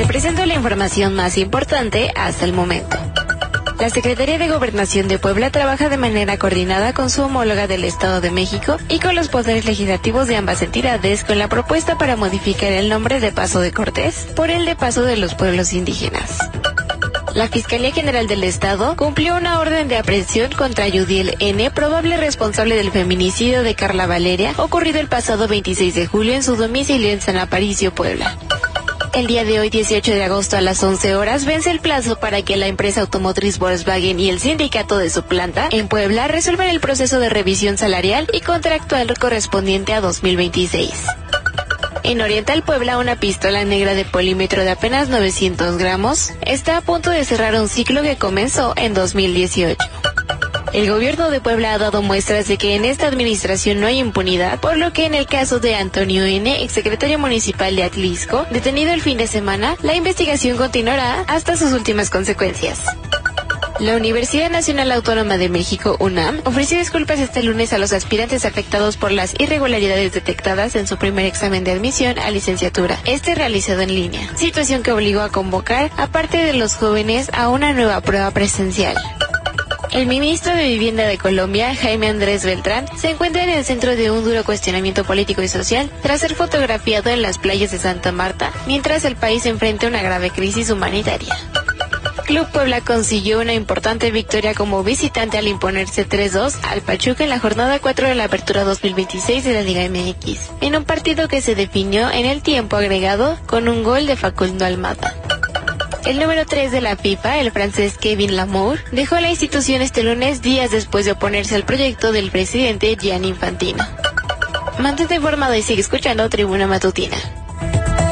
Te presento la información más importante hasta el momento. La Secretaría de Gobernación de Puebla trabaja de manera coordinada con su homóloga del Estado de México y con los poderes legislativos de ambas entidades con la propuesta para modificar el nombre de Paso de Cortés por el de Paso de los Pueblos Indígenas. La Fiscalía General del Estado cumplió una orden de aprehensión contra Yudiel N., probable responsable del feminicidio de Carla Valeria, ocurrido el pasado 26 de julio en su domicilio en San Aparicio, Puebla. El día de hoy, 18 de agosto a las 11 horas, vence el plazo para que la empresa automotriz Volkswagen y el sindicato de su planta en Puebla resuelvan el proceso de revisión salarial y contractual correspondiente a 2026. En Oriental Puebla, una pistola negra de polímetro de apenas 900 gramos está a punto de cerrar un ciclo que comenzó en 2018. El gobierno de Puebla ha dado muestras de que en esta administración no hay impunidad, por lo que en el caso de Antonio N., exsecretario municipal de Atlisco, detenido el fin de semana, la investigación continuará hasta sus últimas consecuencias. La Universidad Nacional Autónoma de México, UNAM, ofreció disculpas este lunes a los aspirantes afectados por las irregularidades detectadas en su primer examen de admisión a licenciatura, realizado en línea, situación que obligó a convocar a parte de los jóvenes a una nueva prueba presencial. El ministro de Vivienda de Colombia, Jaime Andrés Beltrán, se encuentra en el centro de un duro cuestionamiento político y social tras ser fotografiado en las playas de Santa Marta, mientras el país enfrenta una grave crisis humanitaria. Club Puebla consiguió una importante victoria como visitante al imponerse 3-2 al Pachuca en la jornada 4 de la Apertura 2026 de la Liga MX, en un partido que se definió en el tiempo agregado con un gol de Facundo Almada. El número 3 de la FIFA, el francés Kevin Lamour, dejó la institución este lunes, días después de oponerse al proyecto del presidente Gianni Infantino. Mantente informado y sigue escuchando Tribuna Matutina.